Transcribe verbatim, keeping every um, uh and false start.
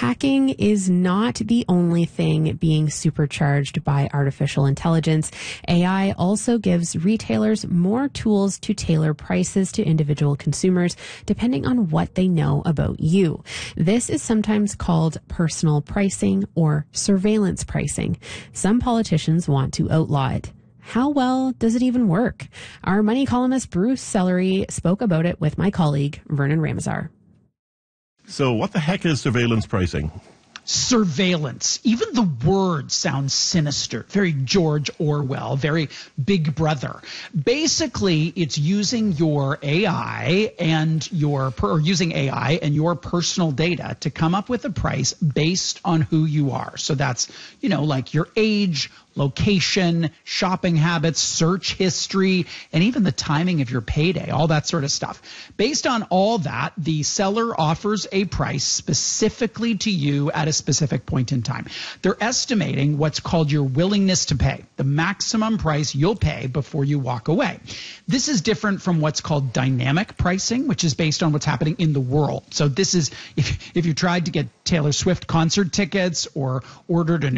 Hacking is not the only thing being supercharged by artificial intelligence. A I also gives retailers more tools to tailor prices to individual consumers depending on what they know about you. This is sometimes called personal pricing or surveillance pricing. Some politicians want to outlaw it. How well does it even work? Our money columnist Bruce Sellery spoke about it with my colleague Vernon Ramazar. So what the heck is surveillance pricing? Surveillance. Even the word sounds sinister. Very George Orwell, very Big Brother. Basically, it's using your A I and your or using A I and your personal data to come up with a price based on who you are. So that's, you know, like your age, location, shopping habits, search history, and even the timing of your payday, all that sort of stuff. Based on all that, the seller offers a price specifically to you at a specific point in time. They're estimating what's called your willingness to pay, the maximum price you'll pay before you walk away. This is different from what's called dynamic pricing, which is based on what's happening in the world. So this is, if, if you tried to get Taylor Swift concert tickets or ordered an